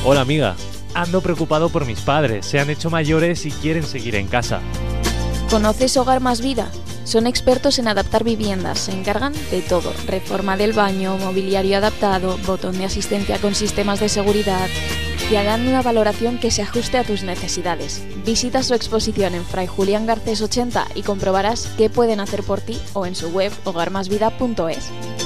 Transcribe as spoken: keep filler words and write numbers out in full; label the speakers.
Speaker 1: Hola amiga, ando preocupado por mis padres, se han hecho mayores y quieren seguir en casa.
Speaker 2: ¿Conoces Hogar Más Vida? Son expertos en adaptar viviendas, se encargan de todo, reforma del baño, mobiliario adaptado, botón de asistencia con sistemas de seguridad. Te harán una valoración que se ajuste a tus necesidades. Visita su exposición en Fray Julián Garcés ochenta y comprobarás qué pueden hacer por ti o en su web hogar más vida punto es.